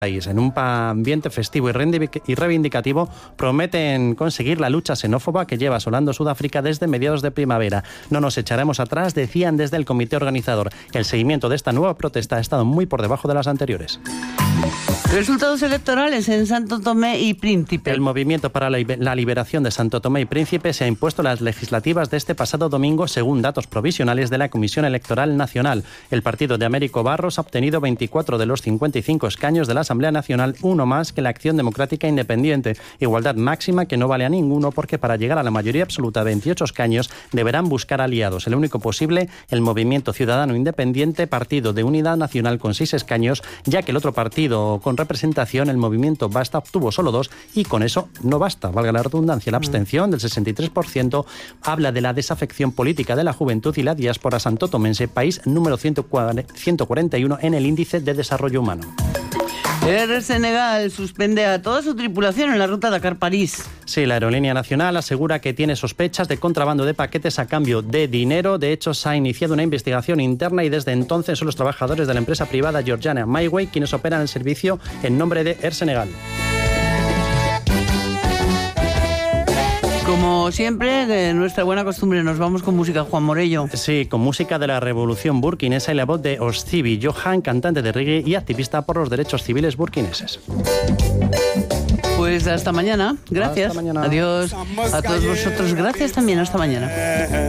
país. En un ambiente festivo y reivindicativo prometen conseguir la lucha xenófoba que lleva asolando Sudáfrica desde mediados de primavera. No nos echaremos atrás, decían desde el comité organizador. El seguimiento de esta nueva protesta ha estado muy por debajo de las anteriores. Resultados electorales en Santo Tomé y Príncipe. El Movimiento para la Liberación de Santo Tomé y Príncipe se ha impuesto las legislativas de este pasado domingo según datos provisionales de la Comisión Electoral Nacional. El partido de Américo Barros ha obtenido 24 de los 55 escaños de la Asamblea Nacional, uno más que la Acción Democrática Independiente. Igualdad máxima que no vale a ninguno porque para llegar a la mayoría absoluta de 28 escaños deberán buscar aliados. El único posible, el Movimiento Ciudadano Independiente, Partido de Unidad Nacional con 6 escaños, ya que el otro partido con representación, el Movimiento Basta, obtuvo solo 2 y con eso no basta, valga la redundancia. La abstención del 63% habla de la desafección política de la juventud y la diáspora santotomense, país número 141 en el índice de desarrollo humano. Air Senegal suspende a toda su tripulación en la ruta Dakar-París. Sí, la aerolínea nacional asegura que tiene sospechas de contrabando de paquetes a cambio de dinero. De hecho, se ha iniciado una investigación interna y desde entonces son los trabajadores de la empresa privada Georgiana Myway quienes operan el servicio en nombre de Air Senegal. Como siempre, de nuestra buena costumbre, nos vamos con música. Juan Morello. Sí, con música de la revolución burkinesa y la voz de Oszibi Johan, cantante de reggae y activista por los derechos civiles burkineses. Pues hasta mañana. Gracias. Hasta mañana. Adiós a todos vosotros. Gracias también. Hasta mañana.